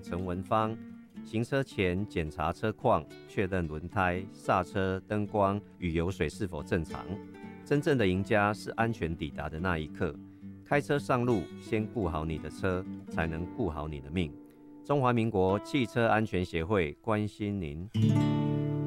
陈文芳。行车前检查车况，确认轮胎、刹车、灯光与油水是否正常。真正的赢家是安全抵达的那一刻。开车上路，先顾好你的车，才能顾好你的命。中华民国汽车安全协会关心您。